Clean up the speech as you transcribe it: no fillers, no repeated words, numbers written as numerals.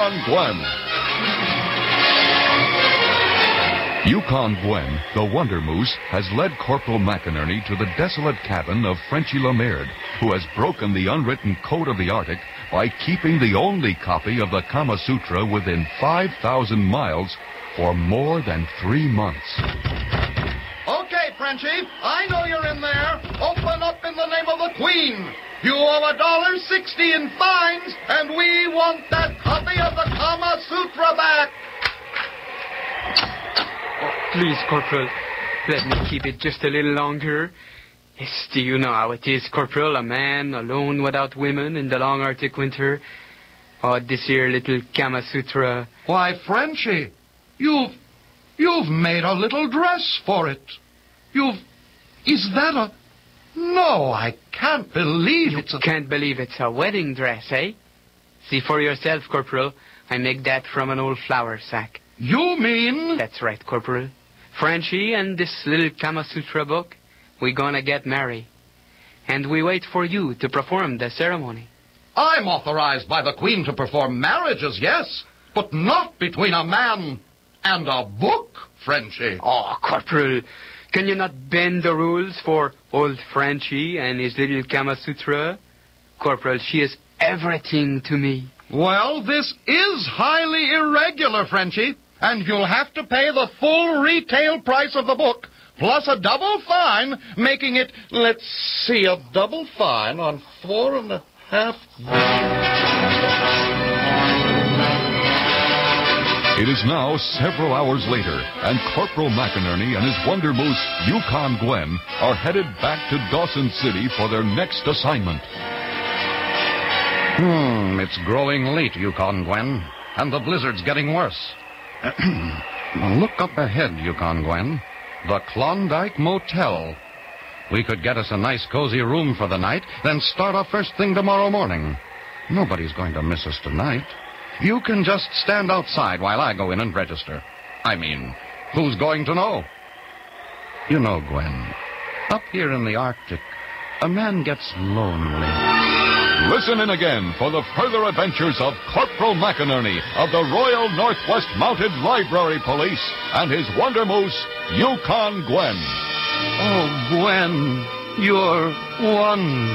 Gwen. Yukon Gwen, the Wonder Moose, has led Corporal McInerney to the desolate cabin of Frenchy Lemairdre, who has broken the unwritten code of the Arctic by keeping the only copy of the Kama Sutra within 5,000 miles for more than 3 months. Okay, Frenchy, I know you're in there. Open up in the name of the Queen. You owe $1.60 in fines, and we want that copy of the Kama Sutra back. Please, Corporal, let me keep it just a little longer. Yes, do you know how it is, Corporal? A man alone without women in the long Arctic winter. Oh, this here little Kama Sutra. Why, Frenchy, you've made a little dress for it. Is that a... No, I can't believe You can't believe it's a wedding dress, eh? See for yourself, Corporal. I make that from an old flour sack. You mean... That's right, Corporal. Frenchy and this little Kama Sutra book, we're gonna get married. And we wait for you to perform the ceremony. I'm authorized by the Queen to perform marriages, yes, but not between a man and a book, Frenchy. Oh, Corporal, can you not bend the rules for old Frenchy and his little Kama Sutra? Corporal, she is everything to me. Well, this is highly irregular, Frenchy, and you'll have to pay the full retail price of the book, plus a double fine, making it, let's see, a double fine on 4.5... It is now several hours later, and Corporal McInerney and his Wonder Moose, Yukon Gwen, are headed back to Dawson City for their next assignment. It's growing late, Yukon Gwen, and the blizzard's getting worse. Look up ahead, Yukon Gwen. The Klondike Motel. We could get us a nice cozy room for the night, then start off first thing tomorrow morning. Nobody's going to miss us tonight. You can just stand outside while I go in and register. I mean, who's going to know? You know, Gwen, up here in the Arctic, a man gets lonely. Listen in again for the further adventures of Corporal McInerney of the Royal Northwest Mounted Library Police and his Wonder Moose, Yukon Gwen. Oh, Gwen, you're one